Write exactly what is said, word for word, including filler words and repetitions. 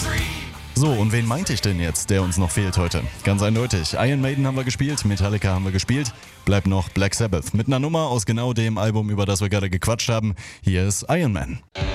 So, und wen meinte ich denn jetzt, der uns noch fehlt heute? Ganz eindeutig. Iron Maiden haben wir gespielt, Metallica haben wir gespielt, bleibt noch Black Sabbath. Mit einer Nummer aus genau dem Album, über das wir gerade gequatscht haben. Hier ist Iron Man.